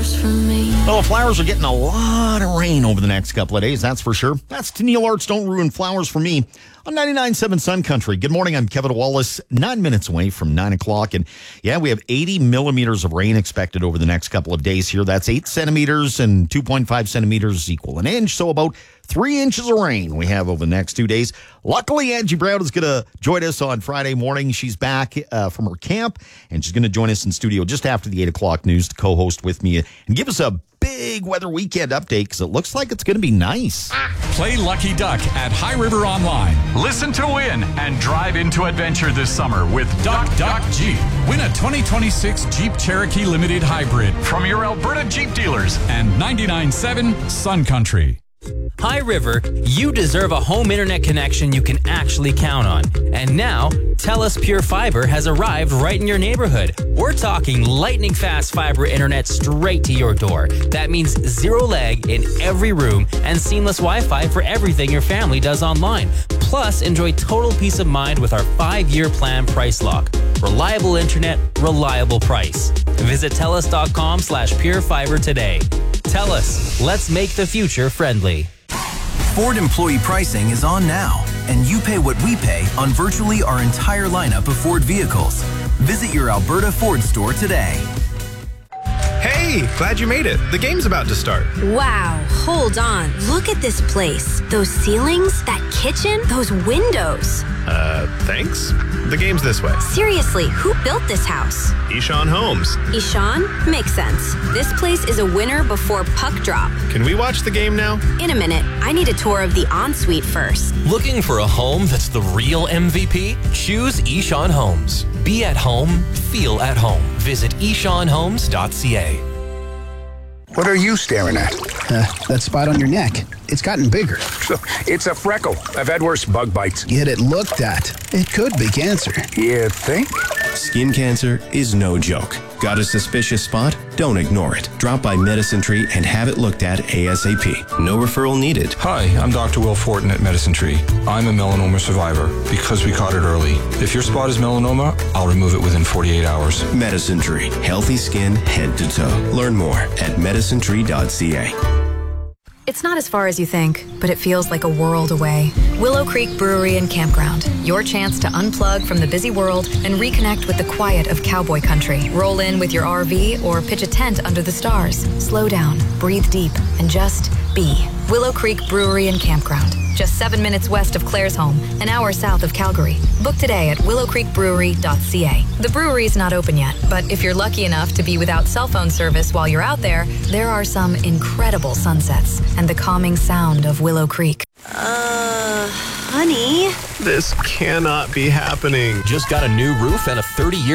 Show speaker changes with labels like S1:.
S1: flowers for me.
S2: Well, the Flowers are getting a lot of rain over the next couple of days, that's for sure. That's Tennille Arts Don't Ruin Flowers for Me on 99.7 Sun Country. Good morning, I'm Kevin Wallace, 9 minutes away from 9 o'clock. And yeah, we have 80 millimeters of rain expected over the next couple of days here. That's 8 centimeters and 2.5 centimeters equal an inch. So about 3 inches of rain we have over the next 2 days. Luckily, Angie Brown is going to join us on Friday morning. She's back from her camp, and she's going to join us in studio just after the 8 o'clock news to co-host with me and give us a big weather weekend update because it looks like it's going to be nice.
S3: Play Lucky Duck at High River Online. Listen to win and drive into adventure this summer with Duck Jeep. Win a 2026 Jeep Cherokee Limited Hybrid from your Alberta Jeep dealers and 99.7 Sun Country.
S4: High River, you deserve a home internet connection you can actually count on. And now, TELUS Pure Fiber has arrived right in your neighborhood. We're talking lightning fast fiber internet straight to your door. That means zero lag in every room and seamless Wi-Fi for everything your family does online. Plus, enjoy total peace of mind with our 5-year plan price lock. Reliable internet, reliable price. Visit TELUS.com/purefiber today. TELUS, let's make the future friendly.
S5: Ford employee pricing is on now, and you pay what we pay on virtually our entire lineup of Ford vehicles. Visit your Alberta Ford store today.
S6: Hey, glad you made it. The game's about to start.
S7: Wow, hold on. Look at this place. Those ceilings, that kitchen, those windows.
S6: Thanks? The game's this way.
S7: Seriously, who built this house?
S6: Ishan Homes.
S7: Ishan? Makes sense. This place is a winner before puck drop.
S6: Can we watch the game now?
S7: In a minute, I need a tour of the ensuite first.
S8: Looking for a home that's the real MVP? Choose Ishan Homes. Be at home, feel at home. Visit ishanhomes.ca.
S9: What are you staring at?
S10: That spot on your neck. It's gotten bigger.
S9: It's a freckle. I've had worse bug bites.
S10: Get it looked at. It could be cancer.
S9: You think?
S11: Skin cancer is no joke. Got a suspicious spot? Don't ignore it. Drop by Medicine Tree and have it looked at ASAP. No referral needed.
S12: Hi, I'm Dr. Will Fortin at Medicine Tree. I'm a melanoma survivor because we caught it early. If your spot is melanoma, I'll remove it within 48 hours.
S11: Medicine Tree. Healthy skin head to toe. Learn more at medicinetree.ca.
S13: It's not as far as you think, but it feels like a world away. Willow Creek Brewery and Campground. Your chance to unplug from the busy world and reconnect with the quiet of cowboy country. Roll in with your RV or pitch a tent under the stars. Slow down, breathe deep, and just be. Willow Creek Brewery and Campground. Just 7 minutes west of Claresholm, an hour south of Calgary. Book today at willowcreekbrewery.ca. The brewery is not open yet, but if you're lucky enough to be without cell phone service while you're out there are some incredible sunsets and the calming sound of Willow Creek.
S7: Honey?
S6: This cannot be happening.
S8: Just got a new roof and a 30-year